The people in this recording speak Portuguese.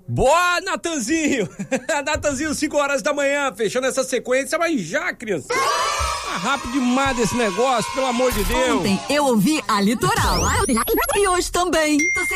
Boa, Natanzinho! Natanzinho, 5 horas da manhã, fechando essa sequência, mas já, criança. Tá rápido demais esse negócio, pelo amor de Deus. Ontem eu ouvi a Litoral. E hoje também.